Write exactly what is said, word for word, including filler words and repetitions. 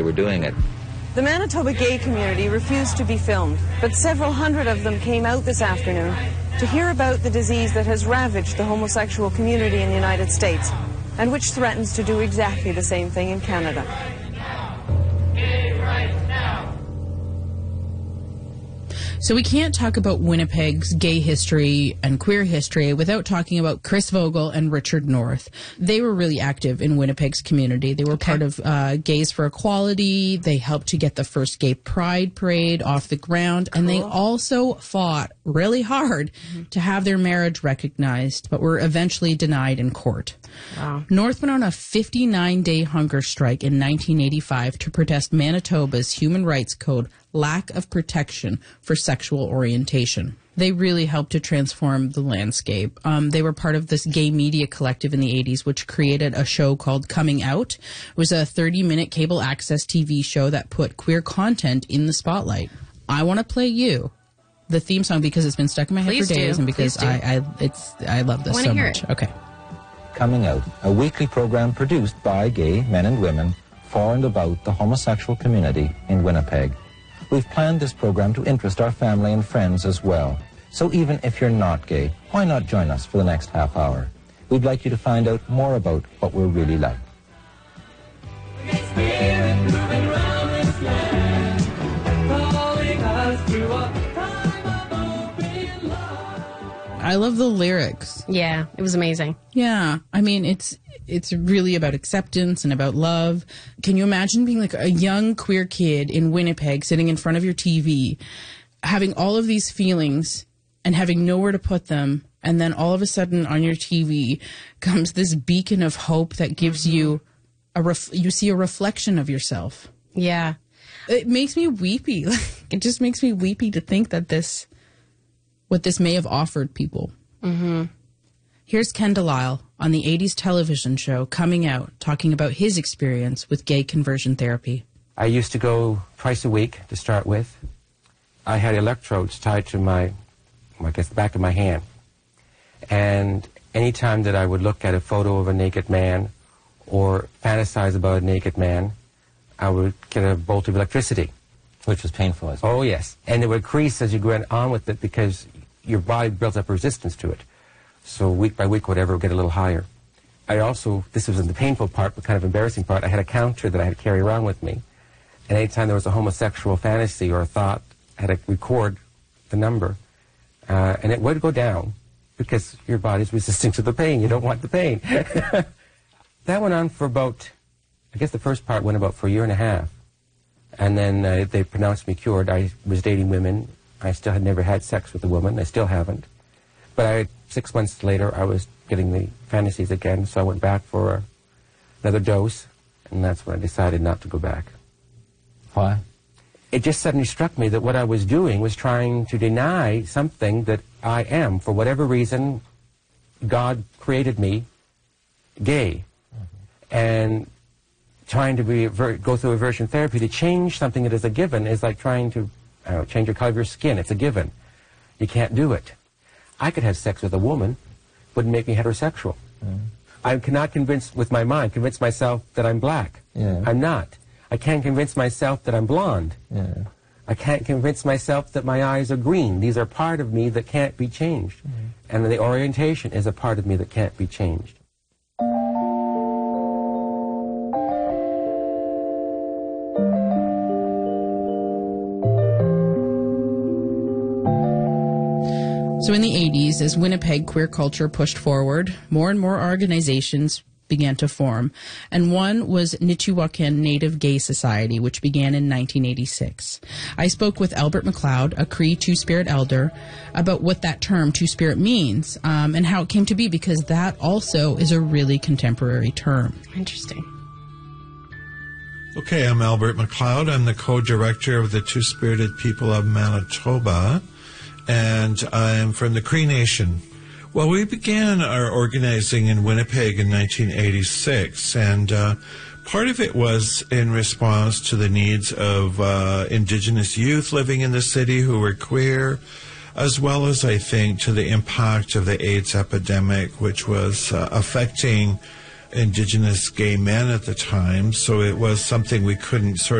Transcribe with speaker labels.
Speaker 1: were doing it.
Speaker 2: The Manitoba gay community refused to be filmed, but several hundred of them came out this afternoon to hear about the disease that has ravaged the homosexual community in the United States and which threatens to do exactly the same thing in Canada.
Speaker 3: So we can't talk about Winnipeg's gay history and queer history without talking about Chris Vogel and Richard North. They were really active in Winnipeg's community. They were okay. part of uh, Gays for Equality. They helped to get the first gay pride parade off the ground. Cool. And they also fought really hard mm-hmm. to have their marriage recognized, but were eventually denied in court.
Speaker 4: Wow.
Speaker 3: North went on a fifty-nine day hunger strike in nineteen eighty-five to protest Manitoba's Human Rights Code lack of protection for sexual orientation. They really helped to transform the landscape. Um, they were part of this gay media collective in the eighties, which created a show called Coming Out. It was a thirty minute cable access T V show that put queer content in the spotlight. I want to play you the theme song because it's been stuck in my head
Speaker 4: Please
Speaker 3: for days,
Speaker 4: do.
Speaker 3: and because I, I, it's, I love this
Speaker 4: I
Speaker 3: so
Speaker 4: hear
Speaker 3: much.
Speaker 4: It.
Speaker 3: Okay.
Speaker 1: Coming Out, a weekly program produced by gay men and women for and about the homosexual community in Winnipeg. We've planned this program to interest our family and friends as well. So even if you're not gay, why not join us for the next half hour? We'd like you to find out more about what we're really like.
Speaker 3: I love the lyrics.
Speaker 4: Yeah, it was amazing.
Speaker 3: Yeah, I mean, it's it's really about acceptance and about love. Can you imagine being like a young queer kid in Winnipeg sitting in front of your T V, having all of these feelings and having nowhere to put them, and then all of a sudden on your T V comes this beacon of hope that gives you a ref- you see a reflection of yourself.
Speaker 4: Yeah.
Speaker 3: It makes me weepy. It just makes me weepy to think that this, what this may have offered people.
Speaker 4: Mm-hmm.
Speaker 3: Here's Ken Delisle on the eighties television show Coming Out, talking about his experience with gay conversion therapy.
Speaker 5: I used to go twice a week to start with. I had electrodes tied to my, I guess, the back of my hand. And any time that I would look at a photo of a naked man or fantasize about a naked man, I would get a bolt of electricity.
Speaker 1: Which was painful as well.
Speaker 5: Oh, yes. And it would increase as you went on with it because your body built up resistance to it. So week by week, whatever, would get a little higher. I also, this was the painful part, but kind of embarrassing part, I had a counter that I had to carry around with me. And anytime there was a homosexual fantasy or a thought, I had to record the number. Uh, and it would go down because your body's resisting to the pain. You don't want the pain. That went on for about, I guess the first part went about for a year and a half. And then uh, they pronounced me cured. I was dating women. I still had never had sex with a woman. I still haven't. But I, six months later, I was getting the fantasies again, so I went back for uh, another dose, and that's when I decided not to go back.
Speaker 1: Why?
Speaker 5: It just suddenly struck me that what I was doing was trying to deny something that I am. For whatever reason, God created me gay. Mm-hmm. And trying to be, go through aversion therapy to change something that is a given is like trying to I don't know, change the color of your skin. It's a given. You can't do it. I could have sex with a woman, wouldn't make me heterosexual. Mm. I cannot convince, with my mind, convince myself that I'm black.
Speaker 1: Yeah.
Speaker 5: I'm not. I can't convince myself that I'm blonde.
Speaker 1: Yeah.
Speaker 5: I can't convince myself that my eyes are green. These are part of me that can't be changed. Mm. And the orientation is a part of me that can't be changed.
Speaker 3: So in the eighties, as Winnipeg queer culture pushed forward, more and more organizations began to form. And one was Nitchiwakan Native Gay Society, which began in nineteen eighty-six. I spoke with Albert McLeod, a Cree Two-Spirit elder, about what that term Two-Spirit means um, and how it came to be, because that also is a really contemporary term.
Speaker 4: Interesting.
Speaker 6: Okay, I'm Albert McLeod. I'm the co-director of the Two-Spirited People of Manitoba, and I'm from the Cree Nation. Well, we began our organizing in Winnipeg in nineteen eighty-six, and uh, part of it was in response to the needs of uh, Indigenous youth living in the city who were queer, as well as, I think, to the impact of the AIDS epidemic, which was uh, affecting Indigenous gay men at the time. So it was something we couldn't sort